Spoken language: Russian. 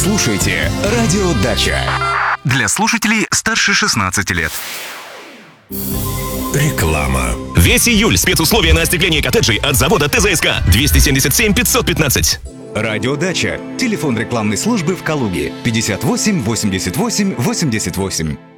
слушаете «Радио Дача». Для слушателей старше 16 лет. Реклама. Весь июль спецусловия на остекление коттеджей от завода ТЗСК 277 515. «Радио Дача». Телефон рекламной службы в Калуге 58 88 88.